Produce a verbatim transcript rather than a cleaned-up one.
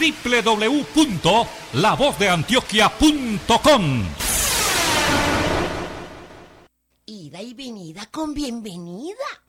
doble u doble u doble u punto la voz de antioquia punto com. Ida y venida con bienvenida.